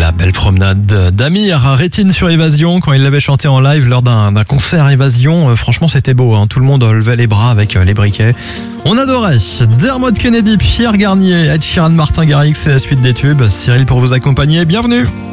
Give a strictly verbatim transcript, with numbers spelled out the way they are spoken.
la belle promenade d'Amir à Rétine sur Évasion quand il l'avait chanté en live lors d'un, d'un concert Évasion. Euh, franchement, c'était beau, hein. Tout le monde levait les bras avec euh, les briquets. On adorait. Dermot Kennedy, Pierre Garnier, Ed Sheeran, Martin Garrix, c'est la suite des tubes. Cyril pour vous accompagner. Bienvenue.